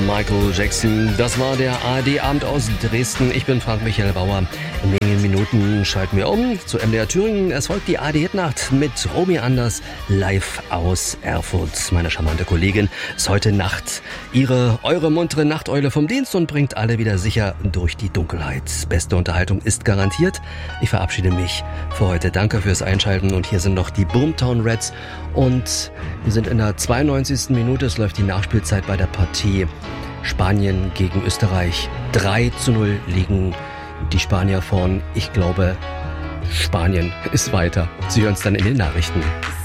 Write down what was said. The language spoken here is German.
Michael Jackson. Das war der ARD-Abend aus Dresden. Ich bin Frank-Michael Bauer. In wenigen Minuten schalten wir um zu MDR Thüringen. Es folgt die ARD-Hitnacht mit Romy Anders live aus Erfurt. Meine charmante Kollegin ist heute Nacht eure muntere Nachteule vom Dienst und bringt alle wieder sicher durch die Dunkelheit. Beste Unterhaltung ist garantiert. Ich verabschiede mich für heute. Danke fürs Einschalten und hier sind noch die Boomtown Rats und wir sind in der 92. Minute. Es läuft die Nachspielzeit bei der Partie Spanien gegen Österreich. 3:0 liegen die Spanier vorn. Ich glaube, Spanien ist weiter. Sie hören es dann in den Nachrichten.